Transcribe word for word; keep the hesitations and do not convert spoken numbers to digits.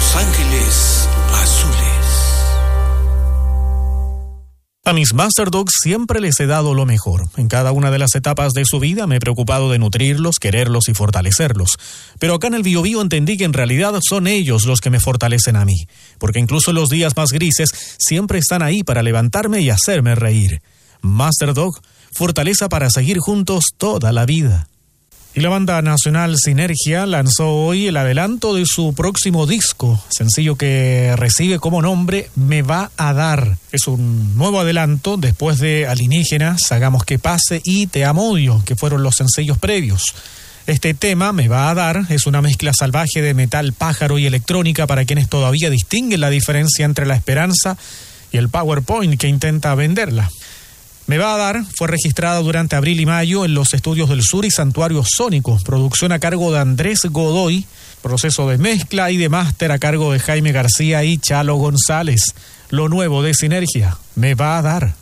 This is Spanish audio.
Los Ángeles Azules. A mis Master Dogs siempre les he dado lo mejor. En cada una de las etapas de su vida me he preocupado de nutrirlos, quererlos y fortalecerlos. Pero acá en el Biobío entendí que en realidad son ellos los que me fortalecen a mí. Porque incluso en los días más grises siempre están ahí para levantarme y hacerme reír. Master Dog, fortaleza para seguir juntos toda la vida. Y la banda nacional Sinergia lanzó hoy el adelanto de su próximo disco, sencillo que recibe como nombre Me Va a Dar. Es un nuevo adelanto después de Alienígenas, Hagamos que Pase y Te Amo Odio, que fueron los sencillos previos. Este tema, Me Va a Dar, es una mezcla salvaje de metal, pájaro y electrónica para quienes todavía distinguen la diferencia entre la esperanza y el PowerPoint que intenta venderla. Me Va a Dar fue registrada durante abril y mayo en los estudios del Sur y Santuario Sónico, producción a cargo de Andrés Godoy, proceso de mezcla y de máster a cargo de Jaime García y Chalo González. Lo nuevo de Sinergia, Me Va a Dar.